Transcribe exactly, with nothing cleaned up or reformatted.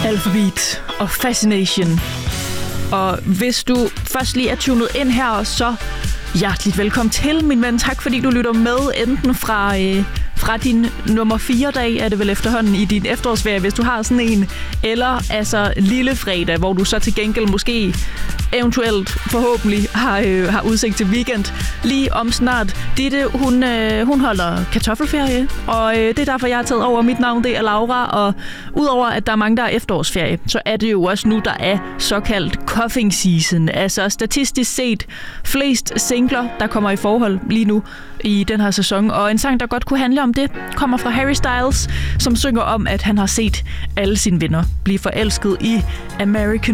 Alphabet og Fascination. Og hvis du først lige er tunet ind her, så hjerteligt velkommen til, min ven. Tak fordi du lytter med, enten fra, øh, fra din nummer fire dag, er det vel efterhånden, i din efterårsferie, hvis du har sådan en, eller altså lille fredag, hvor du så til gengæld måske eventuelt forhåbentlig har, øh, har udsigt til weekend lige om snart. Ditte, hun, øh, hun holder kartoffelferie, og øh, det er derfor, jeg har taget over. Mit navn, det er Laura, og udover at der er mange, der er efterårsferie, så er det jo også nu, der er såkaldt cuffing season. Altså statistisk set flest singler, der kommer i forhold lige nu i den her sæson. Og en sang, der godt kunne handle om det, kommer fra Harry Styles, som synger om, at han har set alle sine venner blive forelsket i American